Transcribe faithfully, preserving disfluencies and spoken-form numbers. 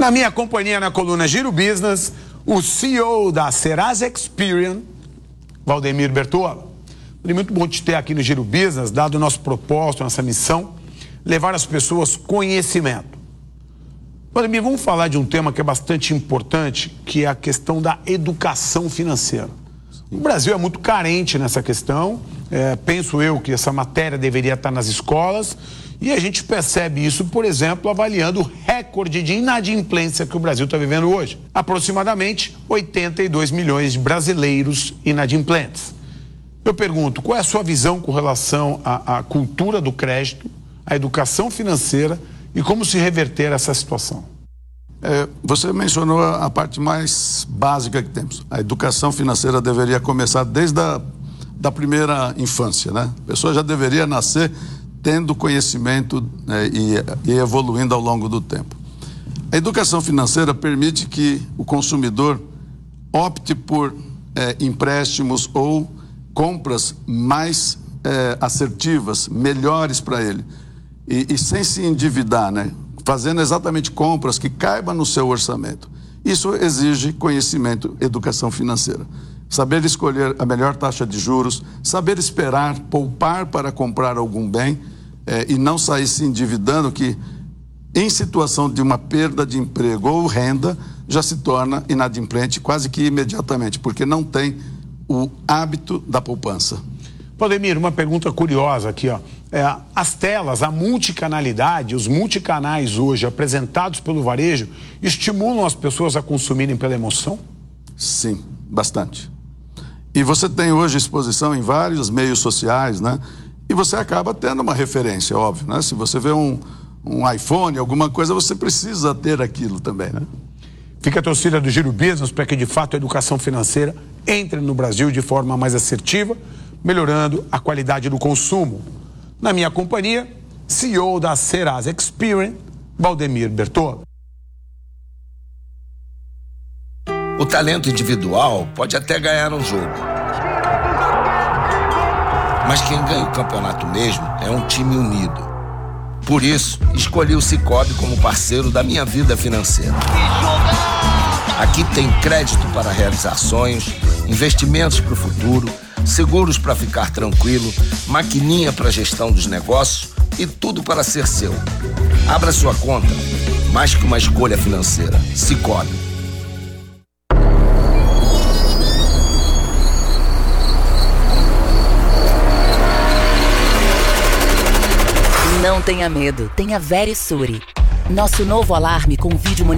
Na minha companhia, na coluna Giro Business, o C E O da Serasa Experian, Valdemir Bertollo. É muito bom te ter aqui no Giro Business, dado o nosso propósito, nossa missão, levar às pessoas conhecimento. Valdemir, vamos falar de um tema que é bastante importante, que é a questão da educação financeira. O Brasil é muito carente nessa questão, é, penso eu que essa matéria deveria estar nas escolas, e a gente percebe isso, por exemplo, avaliando o recorde de inadimplência que o Brasil está vivendo hoje. Aproximadamente oitenta e dois milhões de brasileiros inadimplentes. Eu pergunto, qual é a sua visão com relação à, à cultura do crédito, à educação financeira e como se reverter essa situação? É, você mencionou a, a parte mais básica que temos. A educação financeira deveria começar desde a da primeira infância, né? A pessoa já deveria nascer tendo conhecimento, né, e, e evoluindo ao longo do tempo. A educação financeira permite que o consumidor opte por é, empréstimos ou compras mais é, assertivas, melhores para ele, e, e sem se endividar, né? Fazendo exatamente compras que caibam no seu orçamento. Isso exige conhecimento, educação financeira. Saber escolher a melhor taxa de juros, saber esperar, poupar para comprar algum bem eh, e não sair se endividando, que em situação de uma perda de emprego ou renda já se torna inadimplente quase que imediatamente, porque não tem o hábito da poupança. Valdemir, uma pergunta curiosa aqui, ó. É, as telas, a multicanalidade, os multicanais hoje apresentados pelo varejo estimulam as pessoas a consumirem pela emoção? Sim, bastante. E você tem hoje exposição em vários meios sociais, né? E você acaba tendo uma referência, óbvio, né? Se você vê um, um iPhone, alguma coisa, você precisa ter aquilo também, né? Fica a torcida do Giro Business para que, de fato, a educação financeira entre no Brasil de forma mais assertiva, melhorando a qualidade do consumo. Na minha companhia, C E O da Serasa Experian, Valdemir Bertollo. O talento individual pode até ganhar um jogo. Mas quem ganha o campeonato mesmo é um time unido. Por isso, escolhi o Sicoob como parceiro da minha vida financeira. Aqui tem crédito para realizar sonhos, investimentos para o futuro, seguros para ficar tranquilo, maquininha para gestão dos negócios e tudo para ser seu. Abra sua conta, mais que uma escolha financeira. Sicoob. Não tenha medo, tenha Verisure. Nosso novo alarme com vídeo